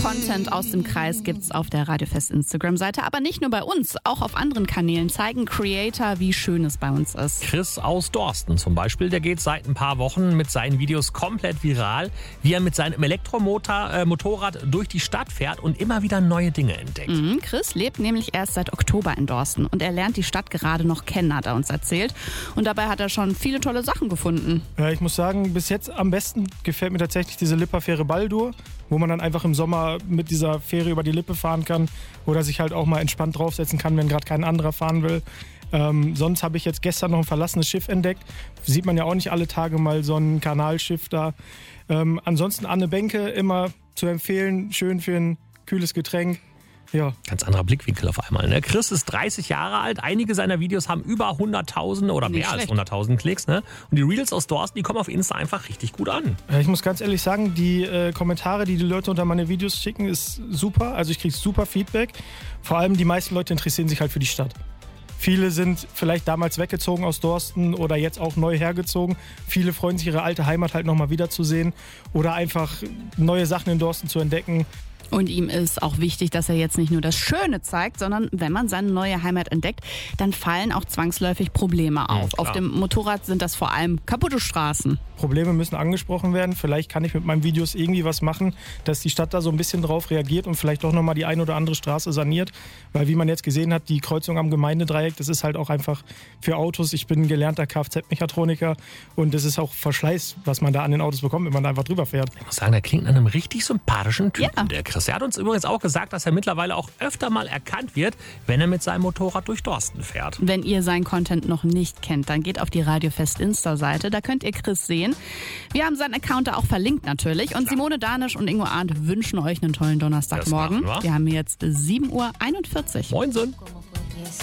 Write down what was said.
Content aus dem Kreis gibt's auf der Radiofest Instagram-Seite, aber nicht nur bei uns, auch auf anderen Kanälen zeigen Creator, wie schön es bei uns ist. Chris aus Dorsten zum Beispiel, der geht seit ein paar Wochen mit seinen Videos komplett viral, wie er mit seinem Elektromotorrad durch die Stadt fährt und immer wieder neue Dinge entdeckt. Chris lebt nämlich erst seit Oktober in Dorsten und er lernt die Stadt gerade noch kennen, hat er uns erzählt. Und dabei hat er schon viele tolle Sachen gefunden. Ja, ich muss sagen, bis jetzt am besten gefällt mir tatsächlich diese Lipper-Fähre Baldur, wo man dann einfach im Sommer mit dieser Fähre über die Lippe fahren kann oder sich halt auch mal entspannt draufsetzen kann, wenn gerade kein anderer fahren will. Sonst habe ich jetzt gestern noch ein verlassenes Schiff entdeckt. Sieht man ja auch nicht alle Tage mal so ein Kanalschiff da. Ansonsten Anne Benke immer zu empfehlen, schön für ein kühles Getränk. Ja. Ganz anderer Blickwinkel auf einmal. Ne? Chris ist 30 Jahre alt. Einige seiner Videos haben über 100.000 oder mehr als 100.000 Klicks. Ne? Und die Reels aus Dorsten, die kommen auf Insta einfach richtig gut an. Ich muss ganz ehrlich sagen, die Kommentare, die Leute unter meine Videos schicken, ist super. Also ich kriege super Feedback. Vor allem die meisten Leute interessieren sich halt für die Stadt. Viele sind vielleicht damals weggezogen aus Dorsten oder jetzt auch neu hergezogen. Viele freuen sich, ihre alte Heimat halt nochmal wiederzusehen oder einfach neue Sachen in Dorsten zu entdecken. Und ihm ist auch wichtig, dass er jetzt nicht nur das Schöne zeigt, sondern wenn man seine neue Heimat entdeckt, dann fallen auch zwangsläufig Probleme auf. Ja, auf dem Motorrad sind das vor allem kaputte Straßen. Probleme müssen angesprochen werden. Vielleicht kann ich mit meinen Videos irgendwie was machen, dass die Stadt da so ein bisschen drauf reagiert und vielleicht doch nochmal die eine oder andere Straße saniert. Weil wie man jetzt gesehen hat, die Kreuzung am Gemeindedreieck, das ist halt auch einfach für Autos. Ich bin gelernter Kfz-Mechatroniker und das ist auch Verschleiß, was man da an den Autos bekommt, wenn man da einfach drüber fährt. Ich muss sagen, der klingt nach einem richtig sympathischen Typen, Ja. der Chris. Er hat uns übrigens auch gesagt, dass er mittlerweile auch öfter mal erkannt wird, wenn er mit seinem Motorrad durch Dorsten fährt. Wenn ihr seinen Content noch nicht kennt, dann geht auf die Radiofest Insta-Seite. Da könnt ihr Chris sehen. Wir haben seinen Account da auch verlinkt natürlich. Und Simone Danisch und Ingo Arndt wünschen euch einen tollen Donnerstagmorgen. Das machen wir. Wir haben jetzt 7:41 Uhr. Moinsen.